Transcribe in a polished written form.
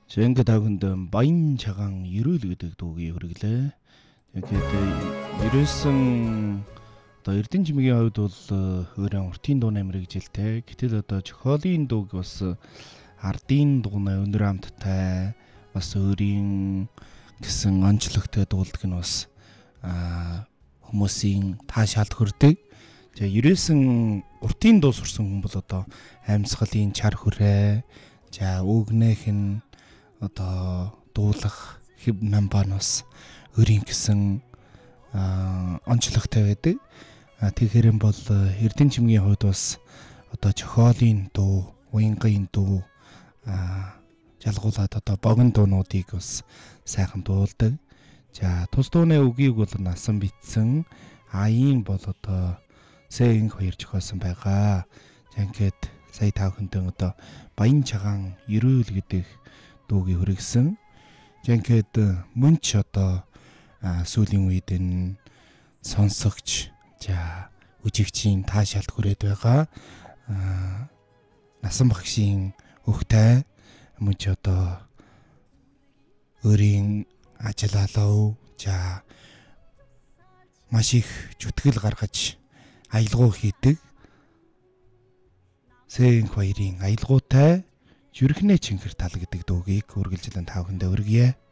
Ингээд тавханд баян чагаан ерөөл гэдэг дуугийн хүргэлээ. Тэгээд ерөөсөн одоо Эрдэнэ чимгийн хувьд бол өөрөө уртын дууны мэрэгжилтэй. Гэтэл одоо Чохолын дууг бас ардын дууны өндөр амттай бас өөрийн гэсэн онцлогтой дуулдаг нь бас хүмүүсийн таашаалд хүрдэг. За ерөөсөн уртын дуу сурсан хүн бол одоо амьсгалын чар хүрээ, за өгнөх нь одоо дуулах хэв намбанаас өөрийн гэсэн онцлогтой байдаг. Тэгэхээр юм бол Эрдэнэ чимгийн хувьд бас одоо Чохолын дуу, Уянгын дуу жалгуулад одоо богино дуунуудыг бас сайхан дуулдаг. За тус дууны үгийг бол насан битсэн, аян бол одоо Сэнг хоёр зохиосон байгаа. За ингээд сая тавхантай одоо баян чагаан ерөөл гэдэг дуугийн хүргэсэн. За ингээд мөн ч одоо сүүлийн үед энэ сонсогч за үжигчийн таашаалт хүрээд байгаа. Насан багшийн өвгтэй мөн ч одоо өөрийн ажиллалаа за маш их зүтгэл гаргаж аялгау хийдэг. Сэнг хоёрын аялгаутай Зүрхнээ чингэр тал гэдэг дуугийг үргэлжлэн тавхандаа өргөе.